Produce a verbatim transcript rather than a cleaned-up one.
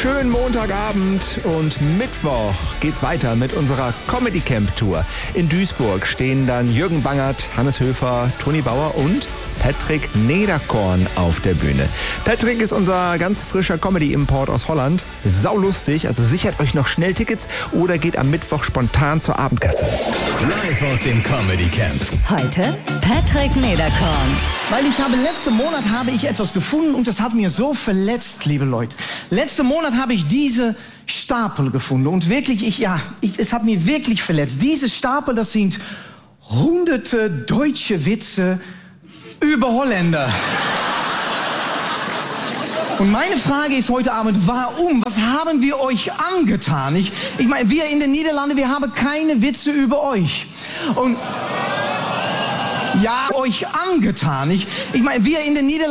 schönen Montagabend und Mittwoch geht's weiter mit unserer Comedy Camp Tour. In Duisburg stehen dann Jürgen Bangert, Hannes Höfer, Toni Bauer und Patrick Nederkorn auf der Bühne. Patrick ist unser ganz frischer Comedy-Import aus Holland. Saulustig, also sichert euch noch schnell Tickets oder geht am Mittwoch spontan zur Abendkasse. Live aus dem Comedy Camp. Heute Patrick Nederkorn. Weil ich habe, letzten Monat habe ich etwas gefunden und das hat mir so verletzt, liebe Leute. Letzten Monat habe ich diese Stapel gefunden und wirklich, ich, ja, ich, es hat mir wirklich verletzt. Diese Stapel, das sind hunderte deutsche Witze über Holländer. Und meine Frage ist heute Abend, warum? Was haben wir euch angetan? Ich, ich meine, wir in den Niederlanden, wir haben keine Witze über euch. Und ja, euch angetan. Ich, ich meine, wir in den Niederlanden